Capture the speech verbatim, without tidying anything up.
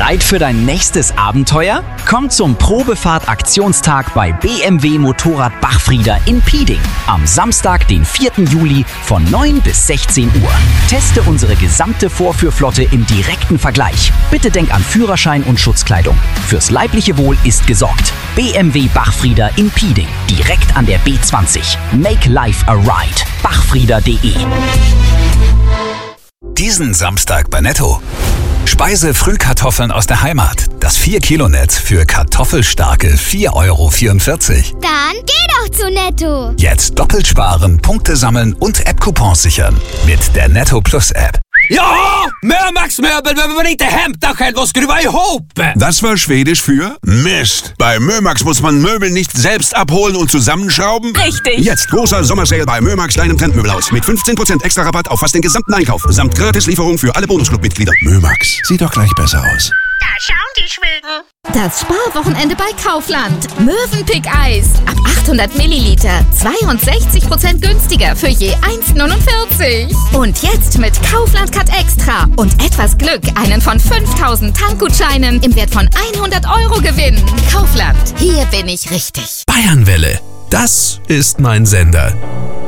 Bereit für dein nächstes Abenteuer? Komm zum Probefahrt-Aktionstag bei B M W Motorrad Bachfrieder in Pieding am Samstag, den vierten Juli von neun bis sechzehn Uhr. Teste unsere gesamte Vorführflotte im direkten Vergleich. Bitte denk an Führerschein und Schutzkleidung. Fürs leibliche Wohl ist gesorgt. B M W Bachfrieder in Pieding, direkt an der B zwanzig. Make life a ride. bachfrieder punkt de. Diesen Samstag bei Netto. Speise-Frühkartoffeln aus der Heimat. Das vier Kilo Netz für kartoffelstarke vier Euro vierundvierzig. Dann geh doch zu Netto. Jetzt doppelt sparen, Punkte sammeln und App-Coupons sichern. Mit der Netto Plus App. Ja, Mömax-Möbel behöver man inte hämta själv och skruva ihop. Das war Schwedisch für Mist. Bei Mömax muss man Möbel nicht selbst abholen und zusammenschrauben. Richtig. Jetzt großer Sommersale bei Mömax, deinem Trendmöbelhaus. Mit fünfzehn Prozent extra Rabatt auf fast den gesamten Einkauf. Samt Gratislieferung für alle Bonusclub-Mitglieder. Mömax, sieht doch gleich besser aus. Da schauen die Schweden. Das Sparwochenende bei Kaufland. Mövenpick Eis. Ab achthundert Milliliter. zweiundsechzig Prozent günstiger für je eins neunundvierzig. Und jetzt mit Kaufland Cut Extra. Und etwas Glück einen von fünftausend Tankgutscheinen im Wert von hundert Euro gewinnen. Kaufland. Hier bin ich richtig. Bayernwelle. Das ist mein Sender.